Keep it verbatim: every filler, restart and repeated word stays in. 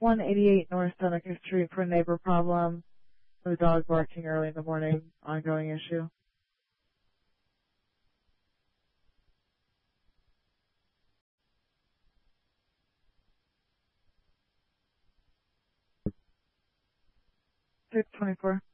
one eighty-eight North Seneca Street for a neighbor problem. The dog barking early in the morning, ongoing issue. six twenty-four.